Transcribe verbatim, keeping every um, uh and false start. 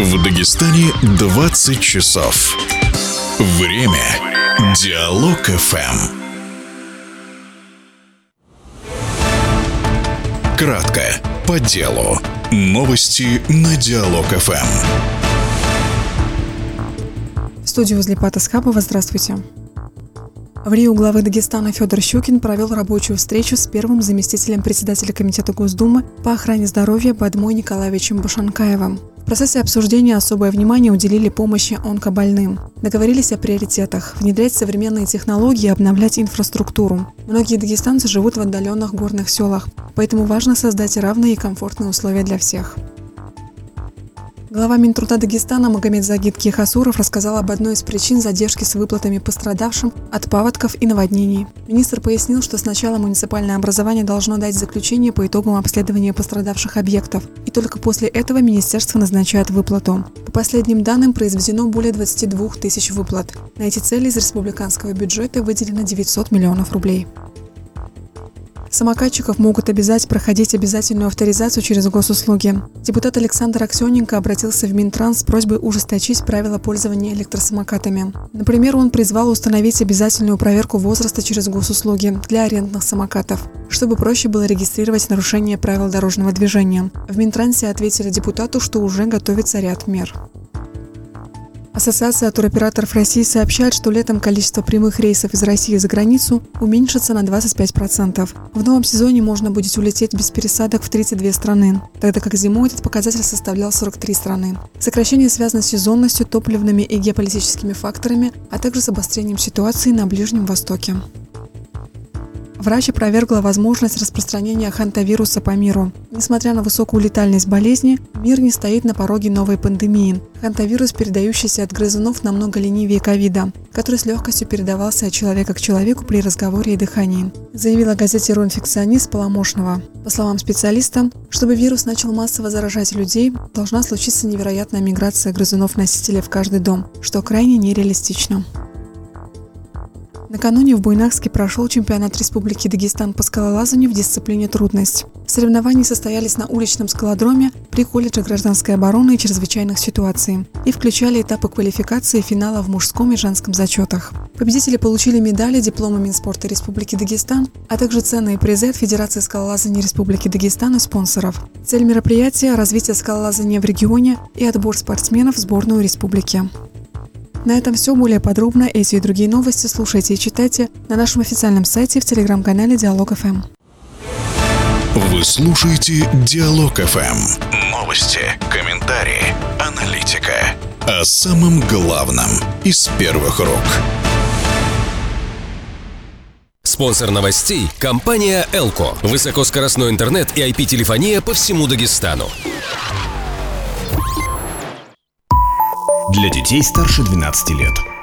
В Дагестане двадцать часов. Время Диалог эф эм. Кратко, по делу. Новости на Диалог эф эм. В студии возле Патасхабова. Здравствуйте. В Рио главы Дагестана Федор Щукин провел рабочую встречу с первым заместителем председателя Комитета Госдумы по охране здоровья Бадмой Николаевичем Башанкаевым. В процессе обсуждения особое внимание уделили помощи онкобольным. Договорились о приоритетах – внедрять современные технологии и обновлять инфраструктуру. Многие дагестанцы живут в отдаленных горных селах, поэтому важно создать равные и комфортные условия для всех. Глава Минтруда Дагестана Магомед-Загид Кихасуров рассказал об одной из причин задержки с выплатами пострадавшим от паводков и наводнений. Министр пояснил, что сначала муниципальное образование должно дать заключение по итогам обследования пострадавших объектов, и только после этого министерство назначает выплату. По последним данным, произведено более двадцати двух тысяч выплат. На эти цели из республиканского бюджета выделено девятьсот миллионов рублей. Самокатчиков могут обязать проходить обязательную авторизацию через госуслуги. Депутат Александр Аксененко обратился в Минтранс с просьбой ужесточить правила пользования электросамокатами. Например, он призвал установить обязательную проверку возраста через госуслуги для арендных самокатов, чтобы проще было регистрировать нарушение правил дорожного движения. В Минтрансе ответили депутату, что уже готовится ряд мер. Ассоциация туроператоров России сообщает, что летом количество прямых рейсов из России за границу уменьшится на двадцать пять процентов. В новом сезоне можно будет улететь без пересадок в тридцать две страны, тогда как зимой этот показатель составлял сорок три страны. Сокращение связано с сезонностью, топливными и геополитическими факторами, а также с обострением ситуации на Ближнем Востоке. Врач опровергла возможность распространения хантавируса по миру. Несмотря на высокую летальность болезни, мир не стоит на пороге новой пандемии. Хантавирус, передающийся от грызунов, намного ленивее ковида, который с легкостью передавался от человека к человеку при разговоре и дыхании, заявила газете «Руинфекционист» Поломошного. По словам специалиста, чтобы вирус начал массово заражать людей, должна случиться невероятная миграция грызунов-носителей в каждый дом, что крайне нереалистично. Накануне в Буйнакске прошел чемпионат Республики Дагестан по скалолазанию в дисциплине «Трудность». Соревнования состоялись на уличном скалодроме при колледже гражданской обороны и чрезвычайных ситуаций и включали этапы квалификации и финала в мужском и женском зачетах. Победители получили медали, дипломы Минспорта Республики Дагестан, а также ценные призы от Федерации скалолазания Республики Дагестан и спонсоров. Цель мероприятия – развитие скалолазания в регионе и отбор спортсменов в сборную республики. На этом все. Более подробно эти и другие новости слушайте и читайте на нашем официальном сайте в телеграм-канале Диалог эф эм. Вы слушаете Диалог эф эм. Новости, комментарии, аналитика. О самом главном из первых рук. Спонсор новостей – компания Элко. Высокоскоростной интернет и ай пи-телефония по всему Дагестану. Для детей старше двенадцати лет.